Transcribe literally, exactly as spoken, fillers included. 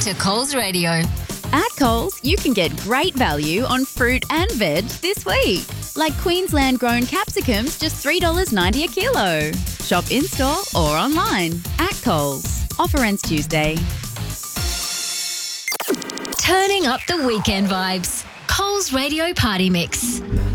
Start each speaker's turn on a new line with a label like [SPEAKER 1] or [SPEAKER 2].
[SPEAKER 1] to Coles Radio.
[SPEAKER 2] At Coles, you can get great value on fruit and veg this week. Like Queensland-grown capsicums, just three dollars ninety a kilo. Shop in-store or online. At Coles. Offer ends Tuesday.
[SPEAKER 1] Turning up the weekend vibes. Coles Radio Party Mix.